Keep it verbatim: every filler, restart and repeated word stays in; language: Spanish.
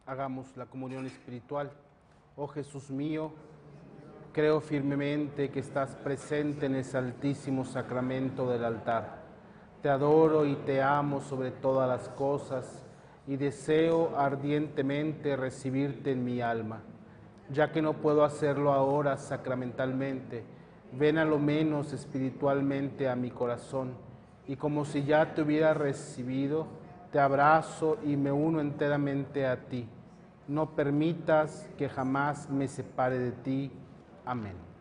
Hagamos la comunión espiritual. Oh Jesús mío, creo firmemente que estás presente en el santísimo sacramento del altar. Te adoro y te amo sobre todas las cosas y deseo ardientemente recibirte en mi alma. Ya que no puedo hacerlo ahora sacramentalmente, ven a lo menos espiritualmente a mi corazón y como si ya te hubiera recibido, te abrazo y me uno enteramente a ti. No permitas que jamás me separe de ti. Amén.